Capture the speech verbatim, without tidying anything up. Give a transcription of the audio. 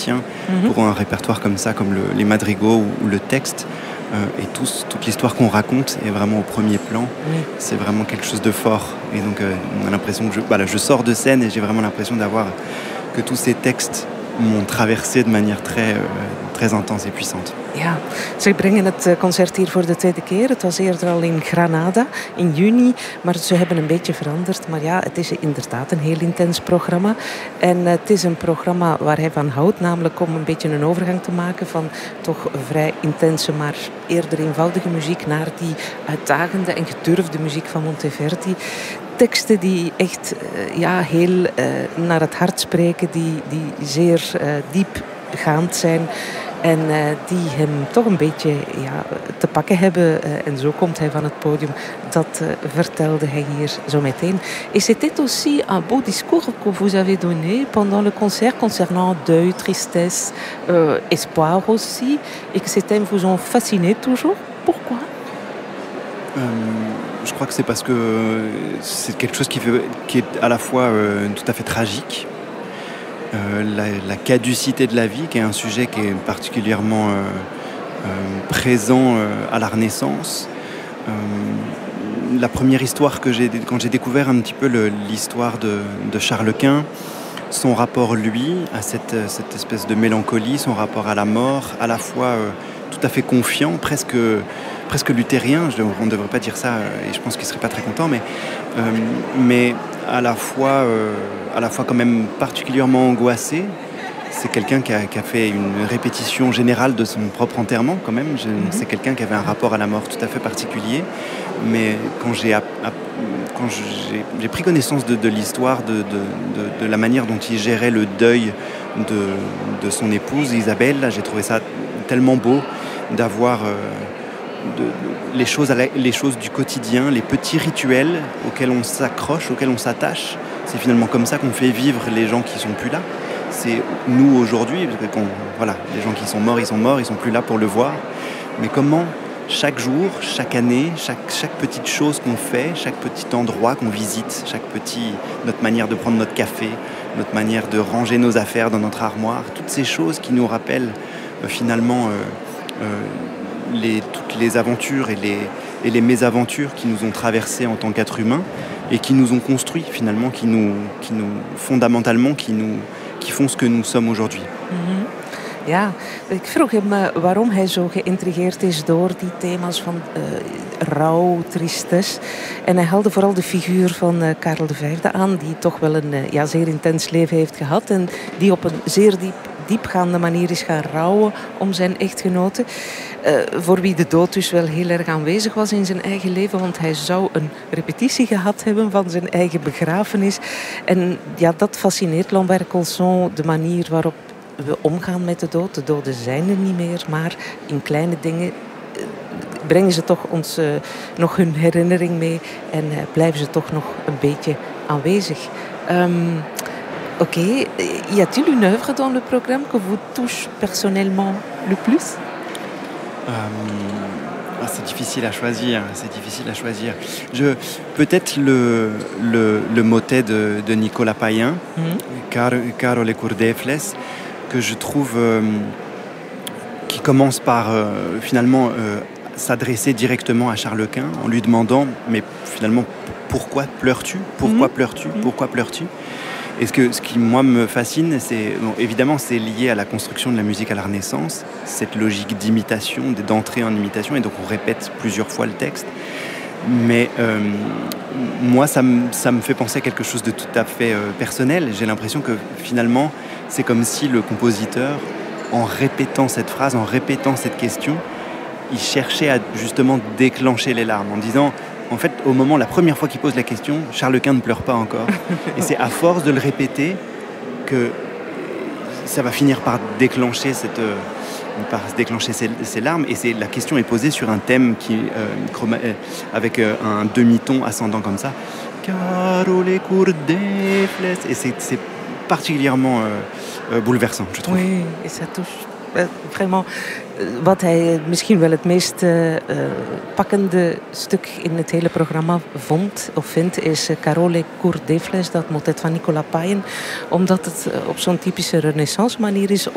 musiciens Mhm. pour un répertoire comme ça, comme le, les madrigaux ou, ou le texte. Euh, et tous, toute l'histoire qu'on raconte est vraiment au premier plan. Oui. C'est vraiment quelque chose de fort. Et donc, euh, on a l'impression que je, voilà, je sors de scène et j'ai vraiment l'impression d'avoir que tous ces textes m'ont traversé de manière très, euh, très intense et puissante. Ja, ze brengen het eh, concert hier voor de tweede keer. Het was eerder al in Granada in juni, maar ze hebben een beetje veranderd. Maar ja, het is inderdaad een heel intens programma. En eh, het is een programma waar hij van houdt, namelijk om een beetje een overgang te maken van toch vrij intense, maar eerder eenvoudige muziek naar die uitdagende en gedurfde muziek van Monteverdi. Teksten die echt uh, ja, heel uh, naar het hart spreken, die, die zeer uh, diepgaand zijn en uh, die hem toch een beetje ja, te pakken hebben. Uh, en zo komt hij van het podium. Dat uh, vertelde hij hier zo meteen. Et c'était aussi un beau discours que vous avez donné pendant le concert concernant deuil, tristesse, euh, espoir aussi, et que ces thèmes vous ont fasciné toujours. Pourquoi? Euh, je crois que c'est parce que c'est quelque chose qui, fait, qui est à la fois euh, tout à fait tragique. Euh, la, la caducité de la vie, qui est un sujet qui est particulièrement euh, euh, présent euh, à la Renaissance. Euh, la première histoire que j'ai, quand j'ai découvert un petit peu le, l'histoire de, de Charles Quint, son rapport, lui, à cette, cette espèce de mélancolie, son rapport à la mort, à la fois euh, tout à fait confiant, presque, presque luthérien, je, on ne devrait pas dire ça, et je pense qu'il ne serait pas très content, mais, euh, mais à la fois, euh, à la fois quand même particulièrement angoissé. C'est quelqu'un qui a, qui a fait une répétition générale de son propre enterrement quand même. Je, mm-hmm. C'est quelqu'un qui avait un rapport à la mort tout à fait particulier. Mais quand j'ai, quand j'ai, j'ai pris connaissance de, de l'histoire, de, de, de, de la manière dont il gérait le deuil de, de son épouse Isabelle, là, j'ai trouvé ça tellement beau d'avoir euh, de, de, les, choses, les choses du quotidien, les petits rituels auxquels on s'accroche, auxquels on s'attache. C'est finalement comme ça qu'on fait vivre les gens qui ne sont plus là. C'est nous aujourd'hui, parce que voilà, les gens qui sont morts, ils sont morts, ils ne sont plus là pour le voir. Mais comment chaque jour, chaque année, chaque, chaque petite chose qu'on fait, chaque petit endroit qu'on visite, chaque petit, notre manière de prendre notre café, notre manière de ranger nos affaires dans notre armoire, toutes ces choses qui nous rappellent euh, finalement euh, euh, les, toutes les aventures et les, et les mésaventures qui nous ont traversées en tant qu'êtres humains et qui nous ont construits finalement, qui nous, qui nous fondamentalement, qui nous qui font ce que nous sommes aujourd'hui. Mm-hmm. Ja, ik vroeg hem uh, waarom hij zo geïntrigeerd is door die thema's van uh, rouw, tristes. En hij haalde vooral de figuur van uh, Karel de Vijfde aan, die toch wel een uh, ja, zeer intens leven heeft gehad en die op een zeer diep, diepgaande manier is gaan rouwen om zijn echtgenote. Uh, voor wie de dood dus wel heel erg aanwezig was in zijn eigen leven, want hij zou een repetitie gehad hebben van zijn eigen begrafenis. En ja, dat fascineert Lambert-Colson, de manier waarop we omgaan met de dood. De doden zijn er niet meer, maar in kleine dingen uh, brengen ze toch ons uh, nog hun herinnering mee en uh, blijven ze toch nog een beetje aanwezig. Um, Ok. Y a-t-il une œuvre dans le programme que vous touche personnellement le plus? Euh, ah, c'est difficile à choisir. C'est difficile à choisir. Je, peut-être le, le, le motet de, de Nicolas Payen, mm-hmm. Car, Caro le Curdefles, que je trouve euh, qui commence par euh, finalement euh, s'adresser directement à Charles Quint en lui demandant, mais finalement, pourquoi pleures-tu? Pourquoi mm-hmm. pleures-tu? Pourquoi pleures-tu? Et ce, que, ce qui, moi, me fascine, c'est... Bon, évidemment, c'est lié à la construction de la musique à la Renaissance, cette logique d'imitation, d'entrée en imitation, et donc on répète plusieurs fois le texte. Mais euh, moi, ça me, ça me fait penser à quelque chose de tout à fait euh, personnel. J'ai l'impression que, finalement, c'est comme si le compositeur, en répétant cette phrase, en répétant cette question, il cherchait à, justement, déclencher les larmes, en disant... En fait, au moment, la première fois qu'il pose la question, Charles Quint ne pleure pas encore. Et c'est à force de le répéter que ça va finir par déclencher, cette, euh, par déclencher ces, ces larmes. Et c'est, la question est posée sur un thème qui, euh, chroma, euh, avec euh, un demi-ton ascendant comme ça. Caro le Curdefles. Et c'est, c'est particulièrement euh, euh, bouleversant, je trouve. Oui, et ça touche vraiment... Wat hij misschien wel het meest uh, uh, pakkende stuk in het hele programma vond of vindt, is uh, Caro le Curdefles, dat motet van Nicolas Payen, omdat het uh, op zo'n typische Renaissance manier is